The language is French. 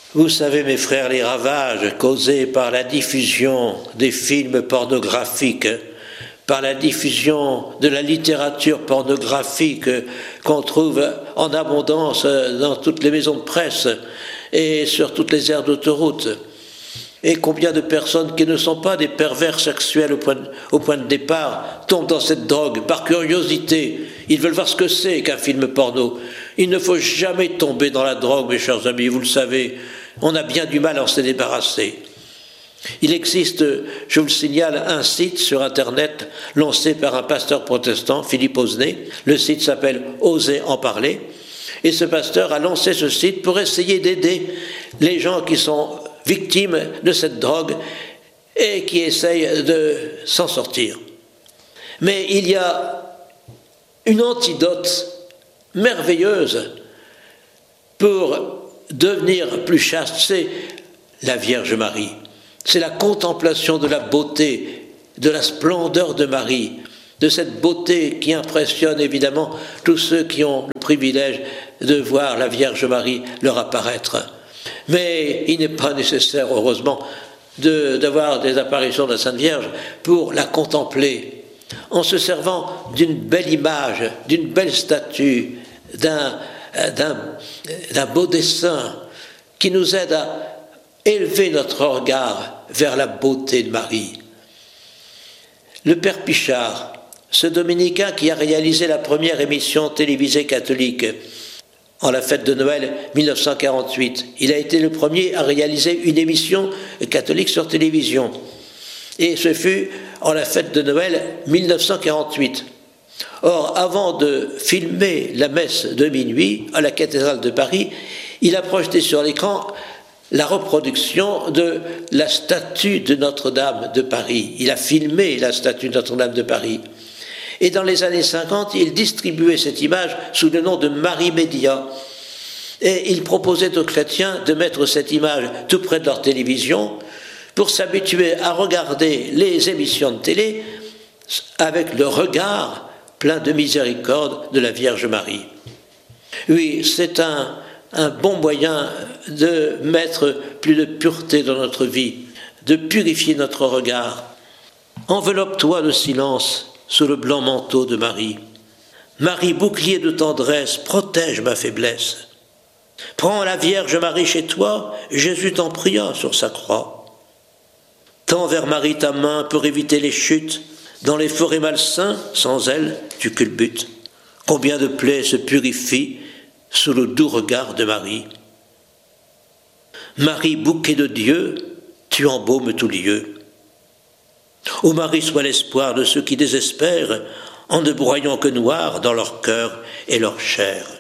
Vous savez, mes frères, les ravages causés par la diffusion des films pornographiques, par la diffusion de la littérature pornographique qu'on trouve en abondance dans toutes les maisons de presse et sur toutes les aires d'autoroute. Et combien de personnes qui ne sont pas des pervers sexuels au point de départ tombent dans cette drogue par curiosité. Ils veulent voir ce que c'est qu'un film porno. Il ne faut jamais tomber dans la drogue, mes chers amis, vous le savez. On a bien du mal à s'en débarrasser. Il existe, je vous le signale, un site sur Internet lancé par un pasteur protestant, Philippe Osnay. Le site s'appelle « Osez en parler ». Et ce pasteur a lancé ce site pour essayer d'aider les gens qui sont victimes de cette drogue et qui essayent de s'en sortir. Mais il y a une antidote merveilleuse pour devenir plus chaste, c'est la Vierge Marie. C'est la contemplation de la beauté, de la splendeur de Marie, de cette beauté qui impressionne évidemment tous ceux qui ont le privilège de voir la Vierge Marie leur apparaître. Mais il n'est pas nécessaire, heureusement, d'avoir des apparitions de la Sainte Vierge pour la contempler, en se servant d'une belle image, d'une belle statue, d'un beau dessin qui nous aide à élever notre regard vers la beauté de Marie. Le père Pichard, ce dominicain qui a réalisé la première émission télévisée catholique en la fête de Noël 1948, il a été le premier à réaliser une émission catholique sur télévision. Et ce fut en la fête de Noël 1948. Or, avant de filmer la messe de minuit à la cathédrale de Paris, il a projeté sur l'écran la reproduction de la statue de Notre-Dame de Paris. Il a filmé la statue de Notre-Dame de Paris. Et dans les années 50, il distribuait cette image sous le nom de Marie Média. Et il proposait aux chrétiens de mettre cette image tout près de leur télévision pour s'habituer à regarder les émissions de télé avec le regard plein de miséricorde de la Vierge Marie. Oui, c'est un bon moyen de mettre plus de pureté dans notre vie, de purifier notre regard. Enveloppe-toi de silence sous le blanc manteau de Marie. Marie, bouclier de tendresse, protège ma faiblesse. Prends la Vierge Marie chez toi, Jésus t'en pria sur sa croix. Tends vers Marie ta main pour éviter les chutes. Dans les forêts malsains, sans elle, tu culbutes. Combien de plaies se purifient sous le doux regard de Marie. Marie, bouquet de Dieu, tu embaumes tout lieu. Ô Marie, sois l'espoir de ceux qui désespèrent en ne broyant que noir dans leur cœur et leur chair.